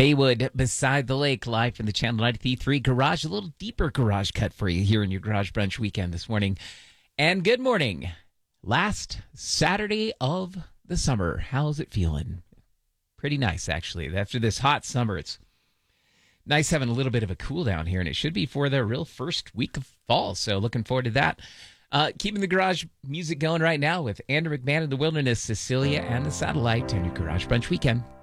Baywood beside the lake, live from the Channel 93 garage. A little deeper garage cut for you here in your Garage Brunch weekend this morning. And good morning. Last Saturday of the summer. How's it feeling? Pretty nice, actually. After this hot summer, it's nice having a little bit of a cool down here, and it should be for the real first week of fall. So looking forward to that. Keeping the garage music going right now with Andrew McMahon in the Wilderness, Cecilia, and the Satellite, and your Garage Brunch weekend.